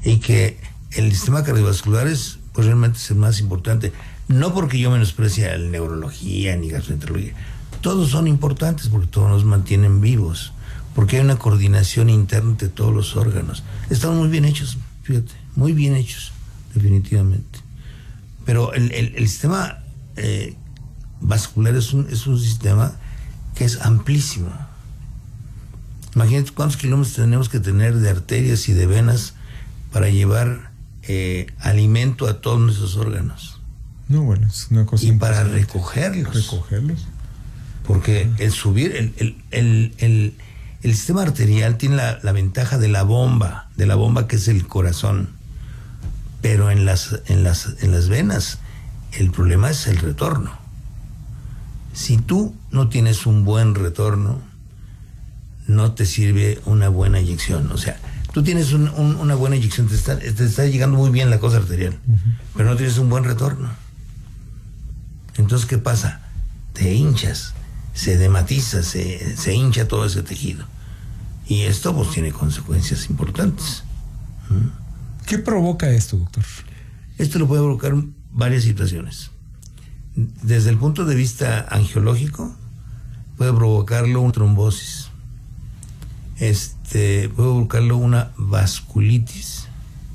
y que el sistema cardiovascular es, pues realmente es el más importante. No porque yo menosprecie la neurología ni gastroenterología, todos son importantes porque todos nos mantienen vivos, porque hay una coordinación interna entre todos los órganos. Están muy bien hechos, fíjate, muy bien hechos, definitivamente. Pero el sistema vascular es un sistema que es amplísimo. Imagínate cuántos kilómetros tenemos que tener de arterias y de venas para llevar alimento a todos nuestros órganos. No, bueno, es una cosa y para recogerlos. Porque el subir, el sistema arterial tiene la ventaja de la bomba que es el corazón. Pero en las venas, el problema es el retorno. Si tú no tienes un buen retorno, no te sirve una buena inyección. O sea, tú tienes una buena inyección, te está llegando muy bien la cosa arterial, pero no tienes un buen retorno. Entonces, ¿qué pasa? Te hinchas, se dematiza, se hincha todo ese tejido. Y esto pues tiene consecuencias importantes. ¿Qué provoca esto, doctor? Esto lo puede provocar varias situaciones. Desde el punto de vista angiológico, puede provocarlo una trombosis. Puede provocarlo una vasculitis.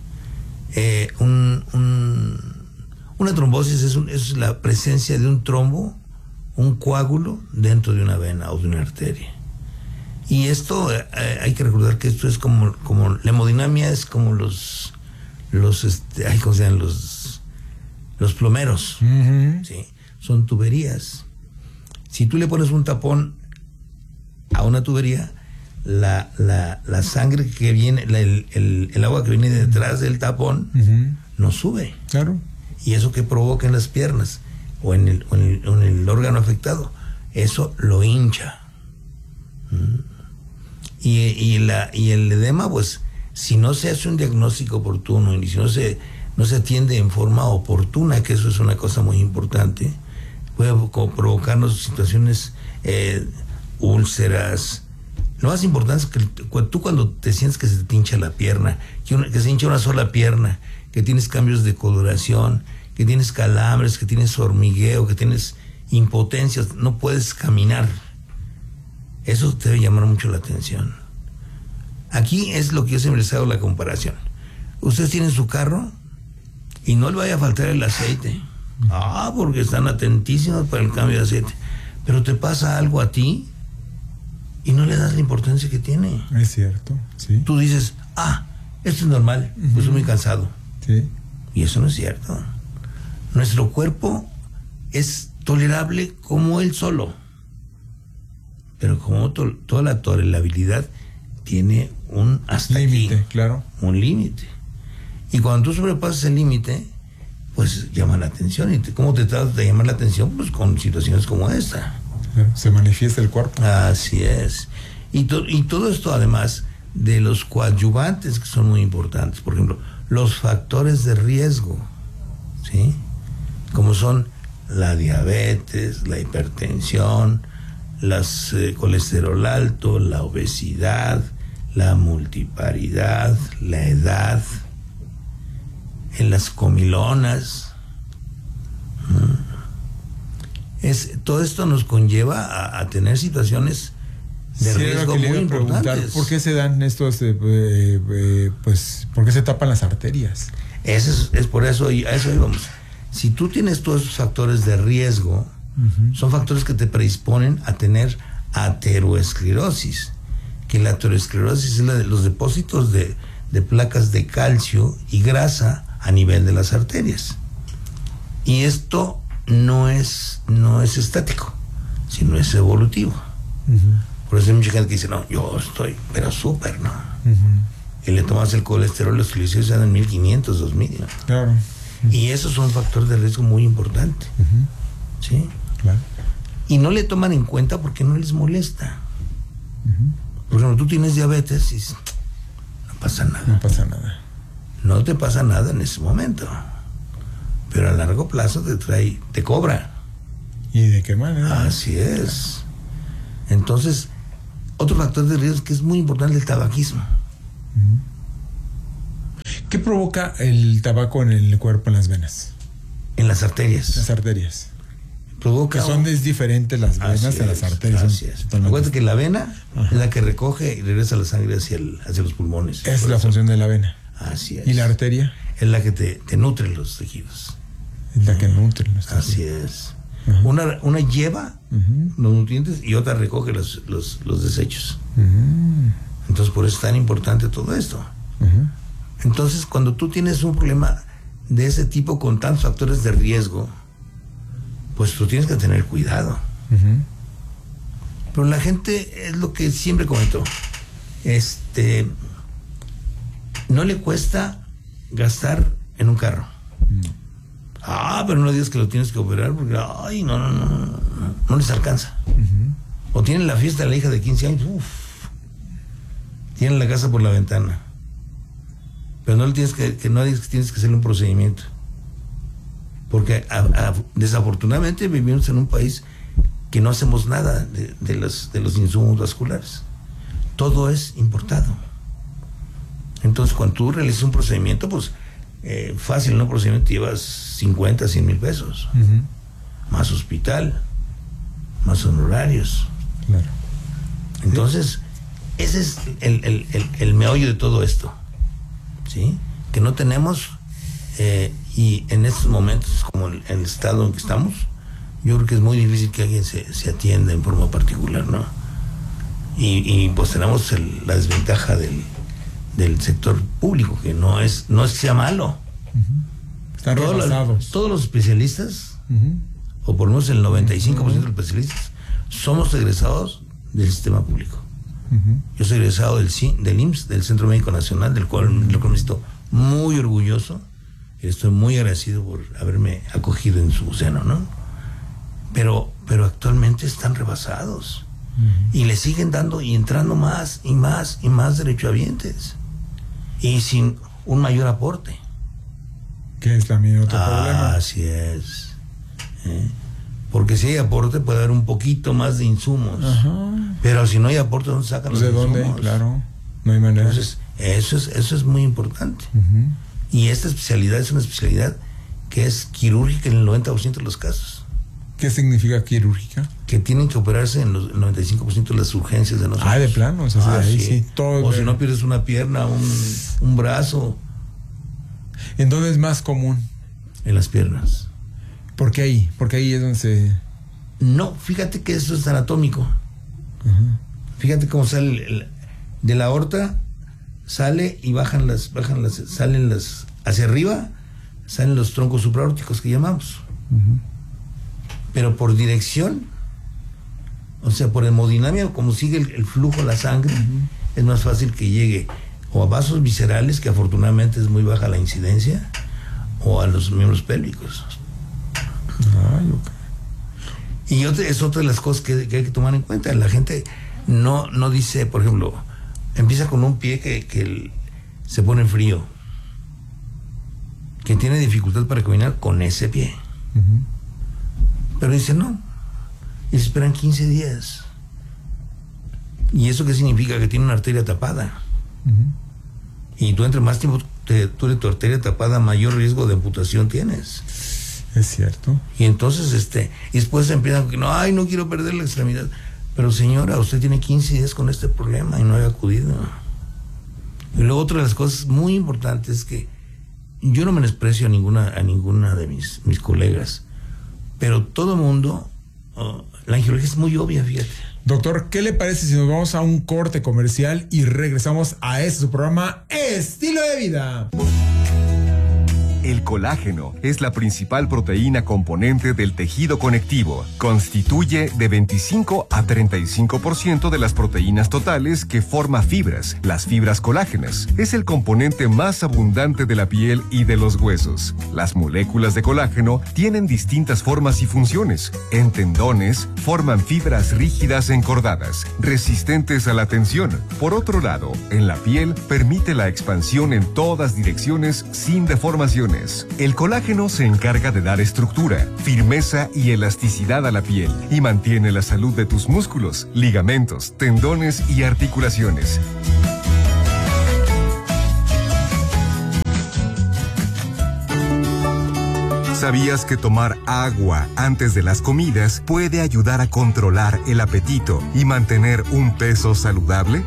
Una trombosis es la presencia de un trombo, un coágulo dentro de una vena o de una arteria. Y esto, hay que recordar que esto es como la hemodinamia es como ¿cómo se llaman? Los plomeros, ¿sí? Son tuberías. Si tú le pones un tapón a una tubería, la sangre que viene, el agua que viene detrás del tapón, no sube. Claro. Y eso que provoca en las piernas o en el órgano afectado, eso lo hincha. Y el edema, pues, si no se hace un diagnóstico oportuno y si no se atiende en forma oportuna, que eso es una cosa muy importante, puede provocarnos situaciones, úlceras. Lo más importante es que tú cuando te sientes que se te hincha la pierna, que se hincha una sola pierna, que tienes cambios de coloración, que tienes calambres, que tienes hormigueo, que tienes impotencias, no puedes caminar. Eso te debe llamar mucho la atención. Aquí es lo que yo siempre les hago la comparación. Ustedes tienen su carro y no le vaya a faltar el aceite. Porque están atentísimos para el cambio de aceite. Pero te pasa algo a ti y no le das la importancia que tiene. Es cierto, sí. Tú dices, esto es normal, pues estoy muy cansado. Sí. Y eso no es cierto. Nuestro cuerpo es tolerable como él solo. Pero como toda la tolerabilidad tiene un hasta límite, aquí, claro. Un límite. Y cuando tú sobrepasas el límite, pues llama la atención. ¿Y cómo te tratas de llamar la atención? Pues con situaciones como esta. Se manifiesta el cuerpo. Así es. Y todo esto además de los coadyuvantes que son muy importantes. Por ejemplo, los factores de riesgo, ¿sí? Como son la diabetes, la hipertensión, colesterol alto, la obesidad, la multiparidad, la edad, en las comilonas. Todo esto nos conlleva a tener situaciones de riesgo muy importantes. ¿Por qué se dan estos, por qué se tapan las arterias? Es por eso, y a eso íbamos. Si tú tienes todos esos factores de riesgo, son factores que te predisponen a tener ateroesclerosis, que la ateroesclerosis es los depósitos de placas de calcio y grasa a nivel de las arterias. Y esto no es estático, sino es evolutivo. Por eso hay mucha gente que dice, no, yo estoy, pero súper, ¿no? Y le tomas el colesterol, los triglicéridos están en 1500, 2000, ¿no? Claro. Y eso es un factor de riesgo muy importante. ¿Sí? Claro. Y no le toman en cuenta porque no les molesta. Por ejemplo, tú tienes diabetes y no pasa nada. No pasa nada. No te pasa nada en ese momento. Pero a largo plazo te cobra. ¿Y de qué manera? Así es. Entonces, otro factor de riesgo que es muy importante es el tabaquismo. ¿Qué provoca el tabaco en el cuerpo, en las venas? En las arterias. Las arterias. Provoca. Que son diferentes las venas a las arterias. Así es. Acuérdate que la vena es la que recoge y regresa la sangre hacia los pulmones. Es la función de la vena. Así es. ¿Y la arteria? Es la que te nutre los tejidos. Es la que nutre los tejidos. Así es. Una lleva los nutrientes y otra recoge los desechos. Entonces, por eso es tan importante todo esto. Entonces, cuando tú tienes un problema de ese tipo con tantos factores de riesgo, pues tú tienes que tener cuidado. Pero la gente, es lo que siempre comentó, no le cuesta gastar en un carro. Pero no digas que lo tienes que operar porque, no les alcanza. O tienen la fiesta de la hija de 15 años, tienen la casa por la ventana. Pero no le tienes no digas que tienes que hacerle un procedimiento. Porque desafortunadamente vivimos en un país que no hacemos nada de los insumos vasculares. Todo es importado. Entonces, cuando tú realizas un procedimiento, pues fácil, ¿no? Un procedimiento llevas 50, 100 mil pesos. Más hospital, más honorarios. Claro. Entonces, ese es el meollo de todo esto. ¿Sí? Que no tenemos, y en estos momentos, como el estado en que estamos, yo creo que es muy difícil que alguien se atienda en forma particular, ¿no? Y pues tenemos la desventaja del sector público, que no es que sea malo. Están rebasados. Todos los especialistas, o por lo menos el 95% de los especialistas, somos egresados del sistema público. Yo soy egresado del IMSS, del Centro Médico Nacional, del cual me siento muy orgulloso. Estoy muy agradecido por haberme acogido en su seno, ¿no? Pero actualmente están rebasados. Y le siguen dando y entrando más y más y más derechohabientes. Y sin un mayor aporte. Que es también otro problema. Así es. Porque si hay aporte puede haber un poquito más de insumos. Pero si no hay aporte, ¿dónde sacan los insumos? ¿De dónde? Claro, no hay manera. Entonces, eso es muy importante. Y esta especialidad es una especialidad que es quirúrgica en el 90% de los casos. ¿Qué significa quirúrgica? Que tienen que operarse en el 95% de las urgencias de nosotros. De plano, o sea, de ahí sí. Todo o si no pierdes una pierna, un brazo. ¿En dónde es más común? En las piernas. ¿Por qué ahí? Porque ahí es donde se... No, fíjate que eso es anatómico. Fíjate cómo sale de la aorta, sale y salen hacia arriba, salen los troncos supraórticos que llamamos. Pero por dirección, o sea, por hemodinamia, como sigue el flujo de la sangre, es más fácil que llegue o a vasos viscerales, que afortunadamente es muy baja la incidencia, o a los miembros pélvicos. Y es otra de las cosas que hay que tomar en cuenta. La gente no dice, por ejemplo, empieza con un pie que se pone frío, que tiene dificultad para caminar con ese pie. Pero dice no, y se esperan 15 días. ¿Y eso qué significa? Que tiene una arteria tapada. Y tú entre más tiempo tú tu arteria tapada, mayor riesgo de amputación tienes. Es cierto. Y entonces, y después empiezan, no quiero perder la extremidad. Pero señora, usted tiene 15 días con este problema y no ha acudido. Y luego otra de las cosas muy importantes es que yo no menosprecio a ninguna de mis colegas, pero todo mundo, la angiología es muy obvia, fíjate. Doctor, ¿qué le parece si nos vamos a un corte comercial y regresamos a su programa Estilo de Vida? El colágeno es la principal proteína componente del tejido conectivo. Constituye de 25 a 35% de las proteínas totales que forma fibras. Las fibras colágenas es el componente más abundante de la piel y de los huesos. Las moléculas de colágeno tienen distintas formas y funciones. En tendones, forman fibras rígidas encordadas, resistentes a la tensión. Por otro lado, en la piel, permite la expansión en todas direcciones sin deformaciones. El colágeno se encarga de dar estructura, firmeza y elasticidad a la piel y mantiene la salud de tus músculos, ligamentos, tendones y articulaciones. ¿Sabías que tomar agua antes de las comidas puede ayudar a controlar el apetito y mantener un peso saludable?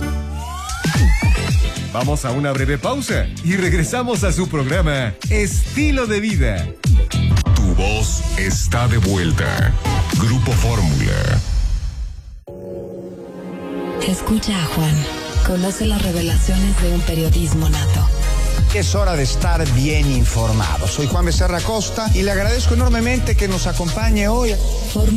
Vamos a una breve pausa y regresamos a su programa Estilo de Vida. Tu voz está de vuelta. Grupo Fórmula. Escucha a Juan. Conoce las revelaciones de un periodismo nato. Es hora de estar bien informado. Soy Juan Becerra Costa y le agradezco enormemente que nos acompañe hoy. Fórmula